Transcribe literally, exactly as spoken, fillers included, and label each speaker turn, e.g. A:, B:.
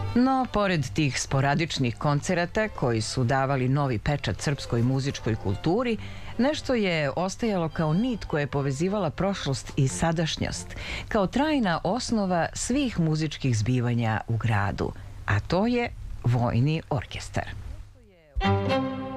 A: No, pored tih sporadičnih koncerata koji su davali novi pečat srpskoj muzičkoj kulturi, nešto je ostajalo kao nit koja je povezivala prošlost i sadašnjost, kao trajna osnova svih muzičkih zbivanja u gradu, a to je vojni orkestar.